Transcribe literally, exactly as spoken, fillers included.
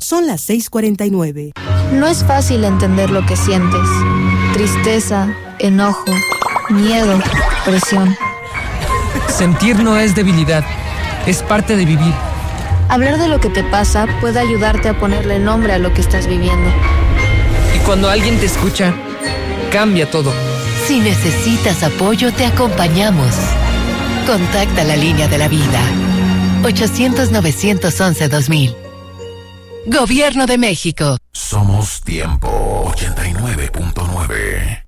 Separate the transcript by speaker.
Speaker 1: Son las seis cuarenta y nueve.
Speaker 2: No es fácil entender lo que sientes. Tristeza, enojo, miedo, presión.
Speaker 3: Sentir no es debilidad, es parte de vivir.
Speaker 2: Hablar de lo que te pasa puede ayudarte a ponerle nombre a lo que estás viviendo.
Speaker 3: Y cuando alguien te escucha, cambia todo.
Speaker 4: Si necesitas apoyo, te acompañamos. Contacta la línea de la vida. ochocientos, novecientos once, dos mil. Gobierno de México.
Speaker 5: Somos Tiempo ochenta y nueve punto nueve.